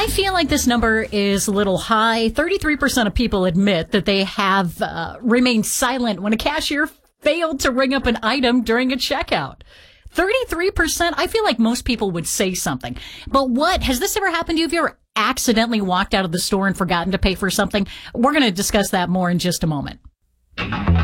I feel like this number is a little high. 33% of people admit that they have remained silent when a cashier failed to ring up an item during a checkout. 33%? I feel like most people would say something. But has this ever happened to you? Have you ever accidentally walked out of the store and forgotten to pay for something? We're going to discuss that more in just a moment.